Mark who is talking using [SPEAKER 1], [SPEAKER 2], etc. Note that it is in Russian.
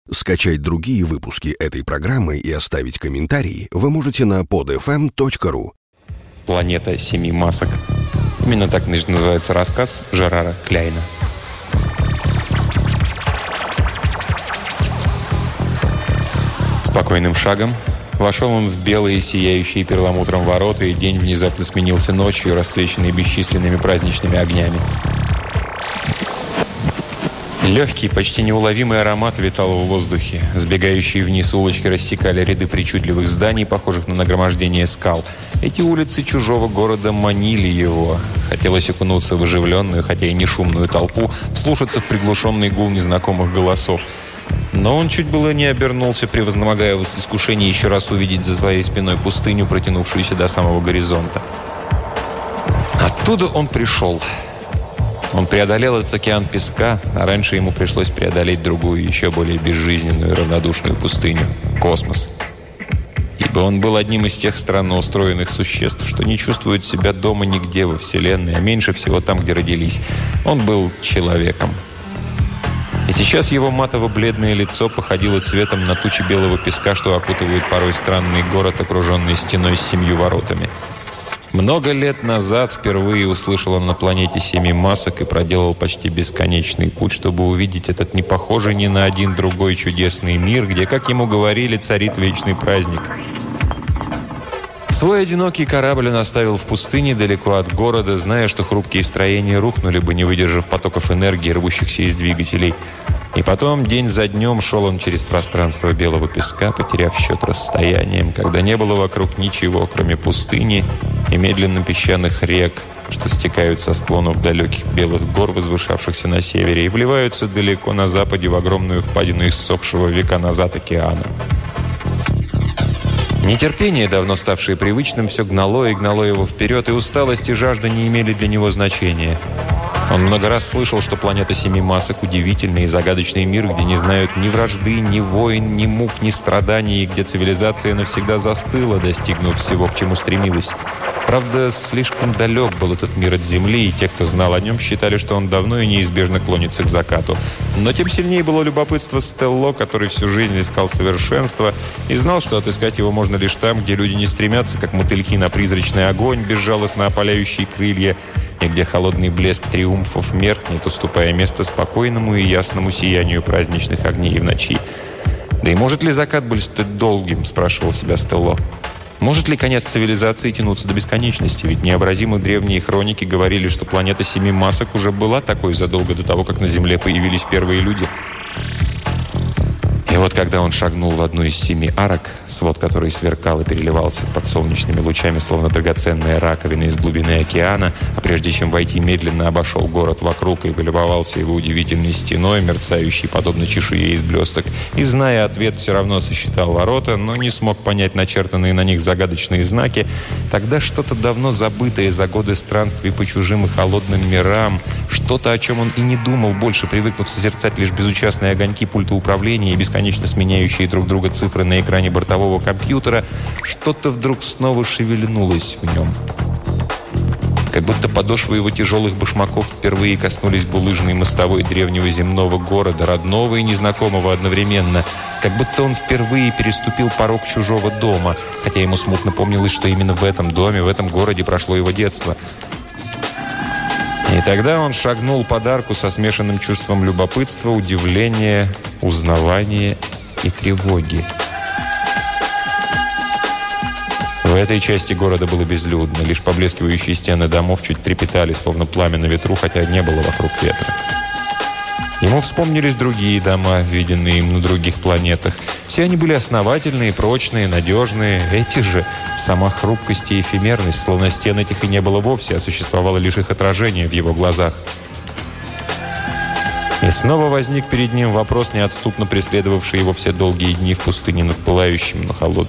[SPEAKER 1] Скачать другие выпуски этой программы и оставить комментарии вы можете на podfm.ru.
[SPEAKER 2] «Планета семи масок». Именно так называется рассказ Жерара Кляйна. Спокойным шагом вошел он в белые, сияющие перламутром ворота, и день внезапно сменился ночью, расцвеченной бесчисленными праздничными огнями. Легкий, почти неуловимый аромат витал в воздухе. Сбегающие вниз улочки рассекали ряды причудливых зданий, похожих на нагромождение скал. Эти улицы чужого города манили его. Хотелось окунуться в оживленную, хотя и не шумную толпу, вслушаться в приглушенный гул незнакомых голосов. Но он чуть было не обернулся, превознемогая в искушении еще раз увидеть за своей спиной пустыню, протянувшуюся до самого горизонта. Оттуда он пришел. Он преодолел этот океан песка, а раньше ему пришлось преодолеть другую, еще более безжизненную и равнодушную пустыню – космос. Ибо он был одним из тех странно устроенных существ, что не чувствуют себя дома нигде во Вселенной, а меньше всего там, где родились. Он был человеком. И сейчас его матово-бледное лицо походило цветом на тучи белого песка, что окутывают порой странный город, окруженный стеной с 7 воротами. Много лет назад впервые услышал он на планете семи масок и проделал почти бесконечный путь, чтобы увидеть этот не похожий ни на один другой чудесный мир, где, как ему говорили, царит вечный праздник. Свой одинокий корабль он оставил в пустыне далеко от города, зная, что хрупкие строения рухнули бы, не выдержав потоков энергии, рвущихся из двигателей. И потом, день за днем, шел он через пространство белого песка, потеряв счет расстоянием, когда не было вокруг ничего, кроме пустыни и медленно песчаных рек, что стекают со склонов далеких белых гор, возвышавшихся на севере, и вливаются далеко на западе в огромную впадину иссохшего века назад океана. Нетерпение, давно ставшее привычным, все гнало и гнало его вперед, и усталость и жажда не имели для него значения. Он много раз слышал, что планета семи масок – удивительный и загадочный мир, где не знают ни вражды, ни войн, ни мук, ни страданий, и где цивилизация навсегда застыла, достигнув всего, к чему стремилась. Правда, слишком далек был этот мир от Земли, и те, кто знал о нем, считали, что он давно и неизбежно клонится к закату. Но тем сильнее было любопытство Стелло, который всю жизнь искал совершенства и знал, что отыскать его можно лишь там, где люди не стремятся, как мотыльки, на призрачный огонь, безжалостно опаляющие крылья, и где холодный блеск триумфов меркнет, уступая место спокойному и ясному сиянию праздничных огней в ночи. «Да и может ли закат быть столь долгим?» – спрашивал себя Стелло. Может ли конец цивилизации тянуться до бесконечности? Ведь необразимо древние хроники говорили, что планета семи масок уже была такой задолго до того, как на Земле появились первые люди. И вот когда он шагнул в одну из 7 арок, свод которой сверкал и переливался под солнечными лучами, словно драгоценная раковина из глубины океана, а прежде чем войти, медленно обошел город вокруг и полюбовался его удивительной стеной, мерцающей подобно чешуе из блесток, и, зная ответ, все равно сосчитал ворота, но не смог понять начертанные на них загадочные знаки, тогда что-то давно забытое за годы странствий по чужим и холодным мирам, что-то, о чем он и не думал больше, привыкнув созерцать лишь безучастные огоньки пульта управления и бесконечно сменяющие друг друга цифры на экране бортового компьютера, что-то вдруг снова шевельнулось в нем. Как будто подошвы его тяжелых башмаков впервые коснулись булыжной мостовой древнего земного города, родного и незнакомого одновременно. Как будто он впервые переступил порог чужого дома, хотя ему смутно помнилось, что именно в этом доме, в этом городе прошло его детство. И тогда он шагнул под арку со смешанным чувством любопытства, удивления, узнавания и тревоги. В этой части города было безлюдно. Лишь поблескивающие стены домов чуть трепетали, словно пламя на ветру, хотя не было вокруг ветра. Ему вспомнились другие дома, виденные им на других планетах. Все они были основательные, прочные, надежные. Эти же сама хрупкость и эфемерность, словно стен этих и не было вовсе, а существовало лишь их отражение в его глазах. И снова возник перед ним вопрос, неотступно преследовавший его все долгие дни в пустыне над пылающим, но холодным